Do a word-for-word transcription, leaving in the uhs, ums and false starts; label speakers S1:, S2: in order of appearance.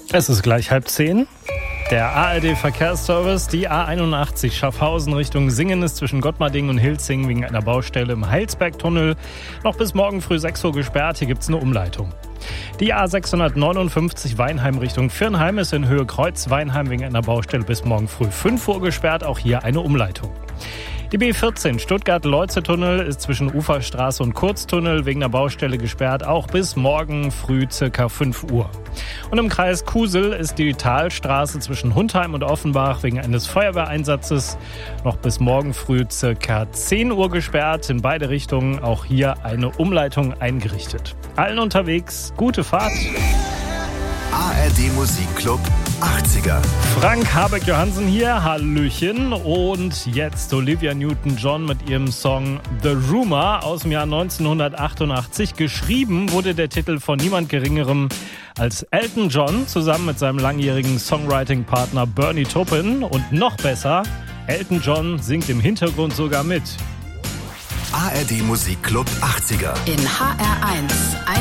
S1: Es ist gleich halb zehn. Der A R D-Verkehrsservice, die A einundachtzig Schaffhausen Richtung Singen ist zwischen Gottmarding und Hilzing wegen einer Baustelle im Heilsbergtunnel noch bis morgen früh sechs Uhr gesperrt. Hier gibt es eine Umleitung. Die A sechshundertneunundfünfzig Weinheim Richtung Viernheim ist in Höhe Kreuz-Weinheim wegen einer Baustelle bis morgen früh fünf Uhr gesperrt. Auch hier eine Umleitung. Die B vierzehn Stuttgart-Leutze-Tunnel ist zwischen Uferstraße und Kurztunnel wegen der Baustelle gesperrt, auch bis morgen früh circa fünf Uhr. Und im Kreis Kusel ist die Talstraße zwischen Hundheim und Offenbach wegen eines Feuerwehreinsatzes noch bis morgen früh circa zehn Uhr gesperrt. In beide Richtungen auch hier eine Umleitung eingerichtet. Allen unterwegs, gute Fahrt.
S2: A R D Musikclub achtziger.
S1: Frank Habeck-Johansen hier, Hallöchen. Und jetzt Olivia Newton-John mit ihrem Song The Rumor aus dem Jahr neunzehnhundertachtundachtzig. Geschrieben wurde der Titel von niemand Geringerem als Elton John zusammen mit seinem langjährigen Songwriting-Partner Bernie Taupin. Und noch besser, Elton John singt im Hintergrund sogar mit.
S2: A R D Musikclub achtziger.
S3: In H R eins.